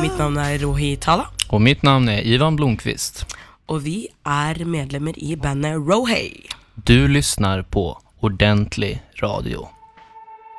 Mitt navn Rohi Tala. Og mitt navn Ivan Blomqvist. Og vi medlemmer i bandet Rohei. Du lyssnar på Ordentlig Radio.